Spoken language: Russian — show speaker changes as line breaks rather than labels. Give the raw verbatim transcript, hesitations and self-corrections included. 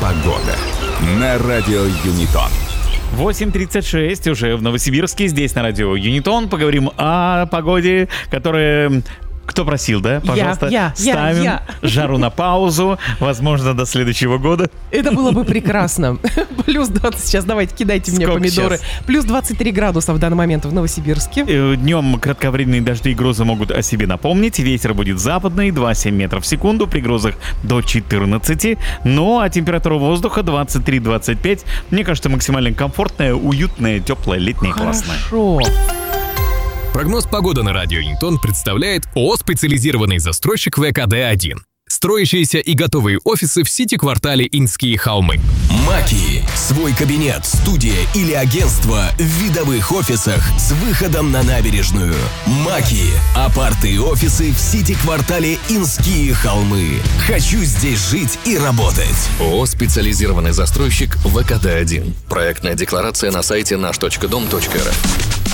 Погода на радио Юнитон.
восемь тридцать шесть уже в Новосибирске, здесь на радио Юнитон. Поговорим о погоде, которая... Кто просил, да? Пожалуйста,
я, я,
ставим
я, я.
жару на паузу, возможно, до следующего года.
Это было бы прекрасно. Плюс двадцать, сейчас давайте кидайте мне
Сколько
помидоры.
сейчас?
Плюс двадцать три градуса в данный момент в Новосибирске.
Днем кратковременные дожди и грозы могут о себе напомнить. Ветер будет западный, два целых семь метров в секунду, при грозах до четырнадцати. Ну, а температура воздуха двадцать три - двадцать пять. Мне кажется, максимально комфортная, уютная, теплая, летняя, классная.
Хорошо.
Прогноз погоды на радио Юнитон представляет ООО «Специализированный застройщик вэ ка дэ один». Строящиеся и готовые офисы в сити-квартале Инские холмы.
Маки. Свой кабинет, студия или агентство в видовых офисах с выходом на набережную. Маки. Апарты и офисы в сити-квартале Инские холмы. Хочу здесь жить и работать.
ООО «Специализированный застройщик вэ ка дэ один». Проектная декларация на сайте наш точка дом точка эр эф.